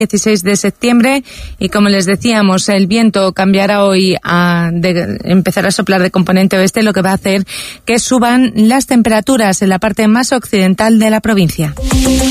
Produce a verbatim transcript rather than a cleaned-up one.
dieciséis de septiembre y como les decíamos, el viento cambiará hoy a de, empezar a soplar de componente oeste, lo que va a hacer que suban las temperaturas en la parte más occidental de la provincia.